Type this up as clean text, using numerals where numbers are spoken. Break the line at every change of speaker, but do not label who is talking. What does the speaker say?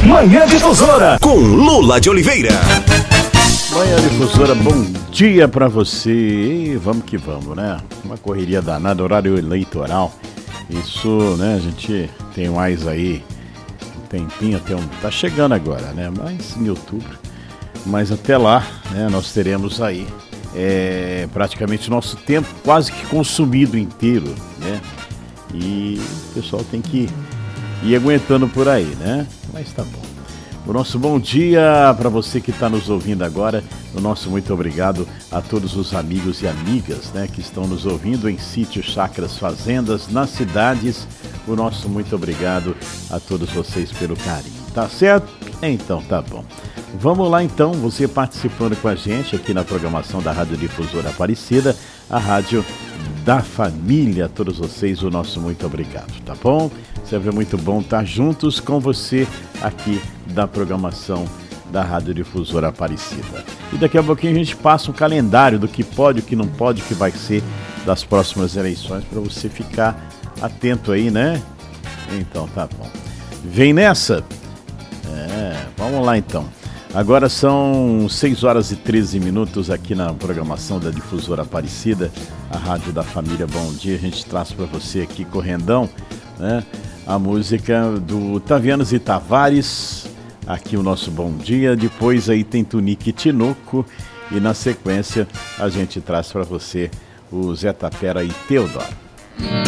Manhã Difusora
com Lula de Oliveira.
Manhã Difusora, bom dia pra você. E vamos que vamos, né? Uma correria danada, horário eleitoral. Isso, né? A gente tem mais aí um tempinho, tá chegando agora, né? Mas em outubro. Mas até lá, né? Nós teremos aí praticamente nosso tempo quase que consumido inteiro, né? E o pessoal tem que ir aguentando por aí, né? Mas tá bom. O nosso bom dia para você que está nos ouvindo agora. O nosso muito obrigado a todos os amigos e amigas, né, que estão nos ouvindo em sítios, chácaras, fazendas, nas cidades. O nosso muito obrigado a todos vocês pelo carinho. Tá certo? Então tá bom. Vamos lá então, você participando com a gente aqui na programação da Rádio Difusora Aparecida, a Rádio da Família. A todos vocês o nosso muito obrigado, tá bom? Sempre é muito bom estar juntos com você aqui da programação da Rádio Difusora Aparecida. E daqui a pouquinho a gente passa um calendário do que pode, o que não pode, o que vai ser das próximas eleições, para você ficar atento aí, né? Então tá bom. Vem nessa? Vamos lá então. Agora são 6 horas e 13 minutos aqui na programação da Difusora Aparecida, a Rádio da Família. Bom dia, a gente traz para você aqui, correndão, né? A música do Tavianos e Tavares, aqui o nosso bom dia. Depois aí tem Tunique e Tinoco e na sequência a gente traz para você o Zé Tapera e Teodoro.